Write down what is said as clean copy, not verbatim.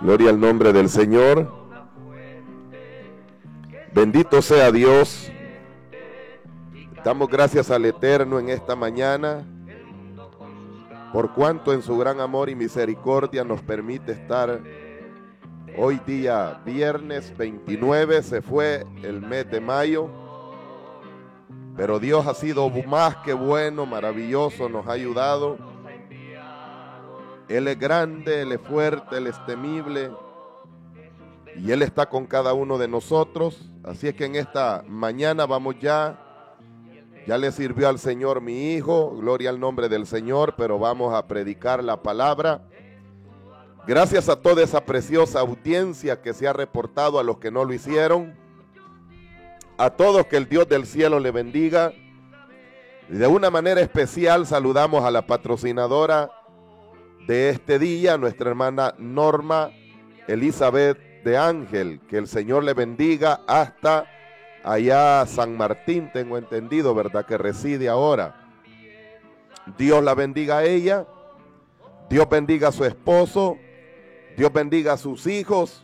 Gloria al nombre del Señor. Bendito sea Dios. Damos gracias al Eterno en esta mañana, por cuanto en su gran amor y misericordia nos permite estar hoy día viernes 29, se fue el mes de mayo, pero Dios ha sido más que bueno, maravilloso, nos ha ayudado. Él es grande, Él es fuerte, Él es temible y Él está con cada uno de nosotros. Así es que en esta mañana vamos ya le sirvió al Señor mi hijo, gloria al nombre del Señor, pero vamos a predicar la palabra. Gracias a toda esa preciosa audiencia que se ha reportado, a los que no lo hicieron, a todos, que el Dios del cielo le bendiga. Y de una manera especial saludamos a la patrocinadora de este día, nuestra hermana Norma Elizabeth de Ángel, que el Señor le bendiga hasta allá San Martín, tengo entendido, ¿verdad? Que reside ahora. Dios la bendiga a ella, Dios bendiga a su esposo, Dios bendiga a sus hijos,